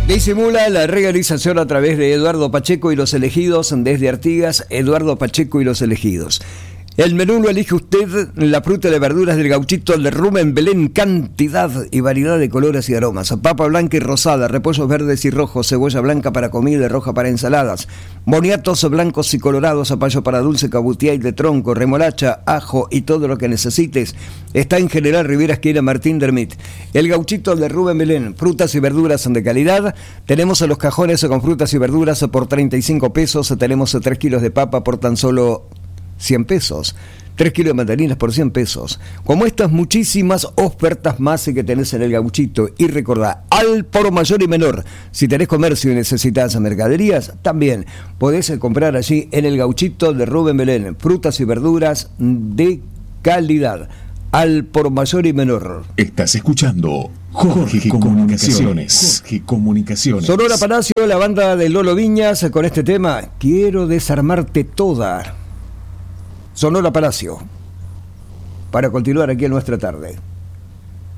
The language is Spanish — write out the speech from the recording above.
Disimula la realización a través de Eduardo Pacheco y los elegidos desde Artigas. Eduardo Pacheco y los elegidos. El menú lo elige usted, la fruta de verduras del Gauchito de Rubén Belén, cantidad y variedad de colores y aromas. Papa blanca y rosada, repollos verdes y rojos, cebolla blanca para comida y roja para ensaladas, boniatos blancos y colorados, zapallo para dulce, cabutiá y de tronco, remolacha, ajo y todo lo que necesites. Está en General Rivera, esquina Martín Dermit. El Gauchito de Rubén Belén, frutas y verduras de calidad. Tenemos los cajones con frutas y verduras por 35 pesos. Tenemos 3 kilos de papa por tan solo 100 pesos, 3 kilos de mandarinas por 100 pesos. Como estas muchísimas ofertas más que tenés en el Gauchito. Y recordá, al por mayor y menor, si tenés comercio y necesitas mercaderías, también podés comprar allí en el Gauchito de Rubén Belén, frutas y verduras de calidad, al por mayor y menor. Estás escuchando Jorge Comunicaciones. Jorge Comunicaciones. Sonora Palacio, la banda de Lolo Viñas, con este tema, Quiero desarmarte toda. Sonora Palacio, para continuar aquí en nuestra tarde.